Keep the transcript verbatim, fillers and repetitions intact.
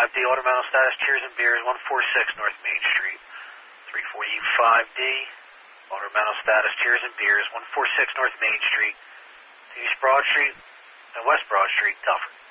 five D, ornamental status, Cheers and Beers, one forty-six North Main Street. three forty-five D, ornamental status, Cheers and Beers, one forty-six North Main Street, East Broad Street and West Broad Street, Telford.